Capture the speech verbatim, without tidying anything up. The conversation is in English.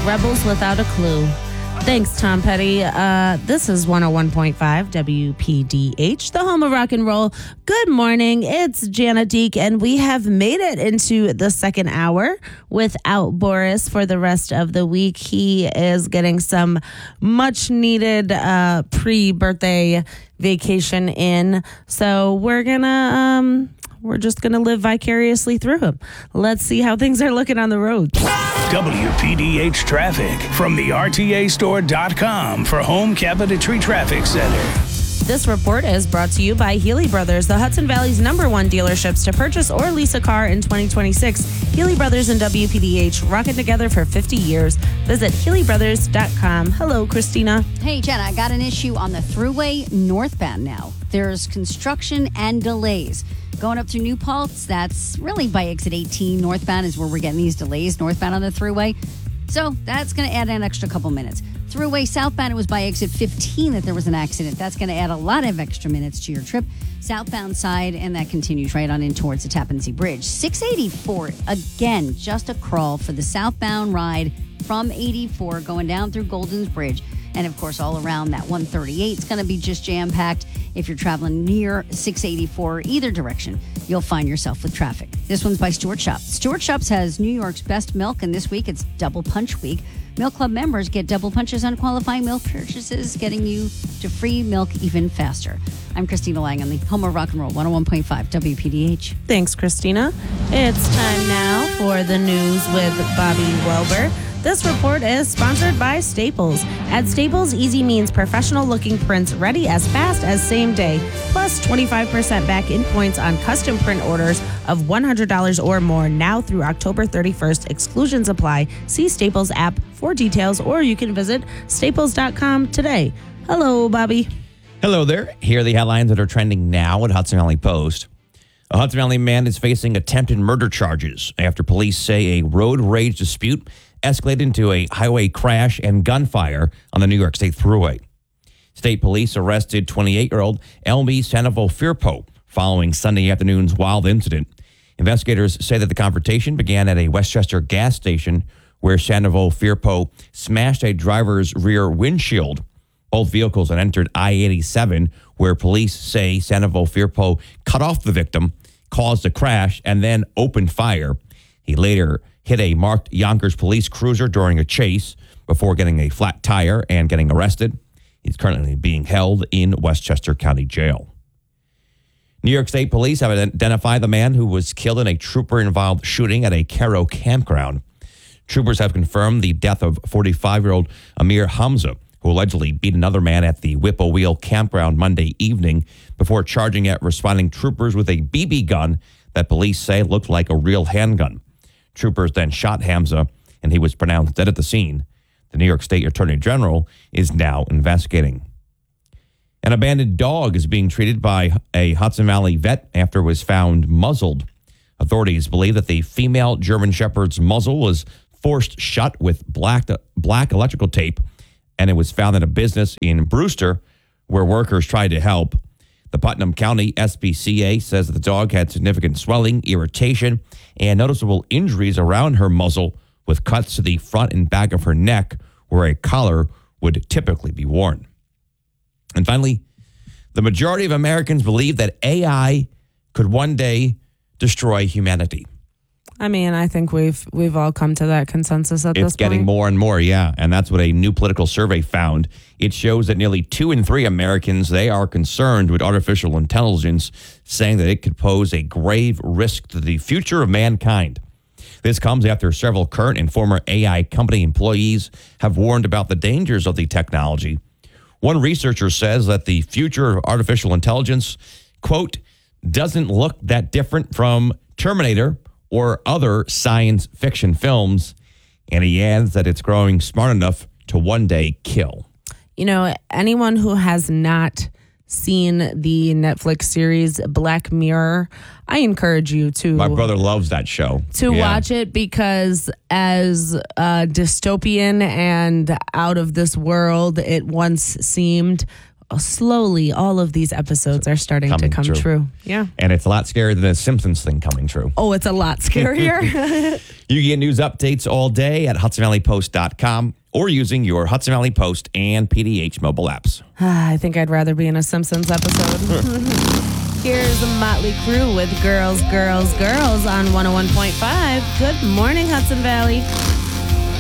Rebels Without a Clue. Thanks, Tom Petty. Uh, this is one oh one point five W P D H, the home of rock and roll. Good morning. It's Jana Deek, and we have made it into the second hour without Boris for the rest of the week. He is getting some much-needed uh, pre-birthday vacation in, so we're gonna... Um, We're just going to live vicariously through him. Let's see how things are looking on the road. W P D H traffic from the R T A store dot com for Home Cabinetry Traffic Center. This report is brought to you by Healy Brothers, the Hudson Valley's number one dealerships to purchase or lease a car in twenty twenty-six. Healy Brothers and W P D H, rocking together for fifty years. Visit Healy Brothers dot com. Hello, Christina. Hey, Jenna, I got an issue on the Thruway northbound now. There's construction and delays. Going up through New Paltz, that's really by exit eighteen. Northbound is where we're getting these delays, northbound on the Thruway. So that's going to add an extra couple minutes. Thruway southbound, it was by exit fifteen that there was an accident. That's going to add a lot of extra minutes to your trip. Southbound side, and that continues right on in towards the Tappan Zee Bridge. six eighty-four, again, just a crawl for the southbound ride from eighty-four going down through Golden's Bridge. And, of course, all around that one thirty-eight is going to be just jam-packed. If you're traveling near six eighty-four, either direction, you'll find yourself with traffic. This one's by Stewart Shops. Stewart Shops has New York's best milk, and this week it's Double Punch Week. Milk Club members get double punches on qualifying milk purchases, getting you to free milk even faster. I'm Christina Lang on the home of rock and roll, one oh one point five W P D H. Thanks, Christina. It's time now for the news with Bobby Welber. This report is sponsored by Staples. At Staples, easy means professional-looking prints ready as fast as same day, plus twenty-five percent back in points on custom print orders of one hundred dollars or more now through October thirty-first. Exclusions apply. See Staples app for details, or you can visit staples dot com today. Hello, Bobby. Hello there. Here are the headlines that are trending now at Hudson Valley Post. A Hudson Valley man is facing attempted murder charges after police say a road rage dispute escalated into a highway crash and gunfire on the New York State Thruway. State police arrested twenty-eight-year-old Elmi Sandoval-Firpo following Sunday afternoon's wild incident. Investigators say that the confrontation began at a Westchester gas station where Sandoval-Firpo smashed a driver's rear windshield. Both vehicles had entered I eighty-seven, where police say Sandoval-Firpo cut off the victim, caused a crash, and then opened fire. He later hit a marked Yonkers police cruiser during a chase before getting a flat tire and getting arrested. He's currently being held in Westchester County Jail. New York State police have identified the man who was killed in a trooper-involved shooting at a Cairo campground. Troopers have confirmed the death of forty-five-year-old Amir Hamza, who allegedly beat another man at the Whipple Wheel campground Monday evening before charging at responding troopers with a B B gun that police say looked like a real handgun. Troopers then shot Hamza, and he was pronounced dead at the scene. The New York State Attorney General is now investigating. An abandoned dog is being treated by a Hudson Valley vet after it was found muzzled. Authorities believe that the female German Shepherd's muzzle was forced shut with black, black electrical tape, and it was found at a business in Brewster where workers tried to help. The Putnam County S P C A says that the dog had significant swelling, irritation, and noticeable injuries around her muzzle with cuts to the front and back of her neck where a collar would typically be worn. And finally, the majority of Americans believe that A I could one day destroy humanity. I mean, I think we've we've all come to that consensus at this point. It's getting more and more, yeah. And that's what a new political survey found. It shows that nearly two in three Americans, they are concerned with artificial intelligence, saying that it could pose a grave risk to the future of mankind. This comes after several current and former A I company employees have warned about the dangers of the technology. One researcher says that the future of artificial intelligence, quote, doesn't look that different from Terminator or other science fiction films, and he adds that it's growing smart enough to one day kill. You know, anyone who has not seen the Netflix series Black Mirror, I encourage you to... My brother loves that show. To yeah. watch it, because as uh, dystopian and out of this world it once seemed, slowly all of these episodes are starting to Coming come true. true. Yeah. And it's a lot scarier than the Simpsons thing coming true. Oh, it's a lot scarier. You get news updates all day at Hudson Valley Post dot com or using your Hudson Valley Post and P D H mobile apps. I think I'd rather be in a Simpsons episode. Here's a Motley Crue with Girls, Girls, Girls on one oh one point five. Good morning, Hudson Valley.